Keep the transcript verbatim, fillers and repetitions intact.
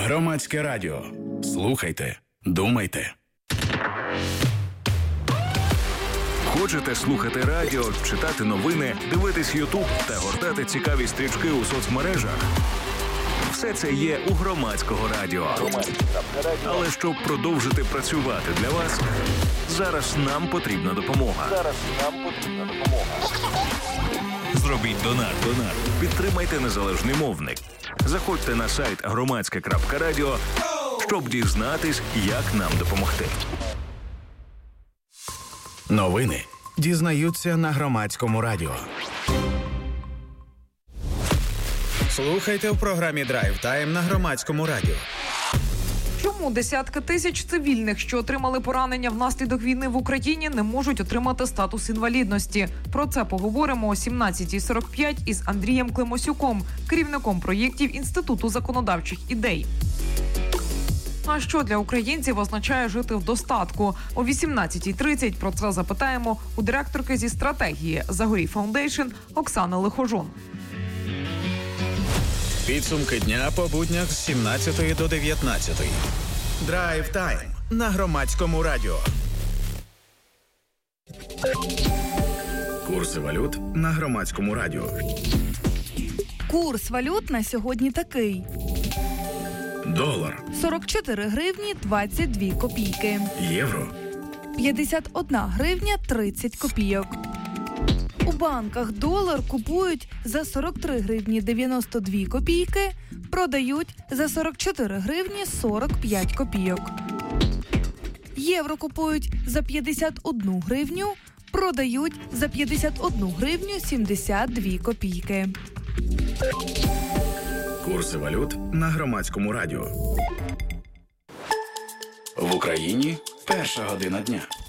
Громадське радіо. Слухайте, думайте. Хочете слухати радіо, читати новини, дивитись Ютуб та гортати цікаві стрічки у соцмережах? Все це є у Громадського радіо. Але щоб продовжити працювати для вас, зараз нам потрібна допомога. Зараз нам потрібна допомога. Зробіть донат. Донат. Підтримайте незалежний мовник. Заходьте на сайт громадське крапка радіо, щоб дізнатись, як нам допомогти. Новини дізнаються на Громадському радіо. Слухайте в програмі «Драйв Тайм» на Громадському радіо. Чому десятки тисяч цивільних, що отримали поранення внаслідок війни в Україні, не можуть отримати статус інвалідності? Про це поговоримо о сімнадцятій сорок п'ять із Андрієм Климосюком, керівником проєктів Інституту законодавчих ідей. А що для українців означає жити в достатку? О вісімнадцятій тридцять про це запитаємо у директорки зі стратегії «Загорій Фаундейшн» Оксани Лихожун. Підсумки дня по буднях з сімнадцятої до дев'ятнадцятої. Драйв Тайм на Громадському радіо. Курси валют на Громадському радіо. Курс валют на сьогодні такий. Долар. сорок чотири гривні двадцять дві копійки. Євро. п'ятдесят одна гривня тридцять копійок. У банках долар купують за сорок три гривні дев'яносто дві копійки, продають за сорок чотири гривні сорок п'ять копійок. Євро купують за п'ятдесят одну гривню, продають за п'ятдесят одну гривню сімдесят дві копійки. Курси валют на Громадському радіо. В Україні перша година дня.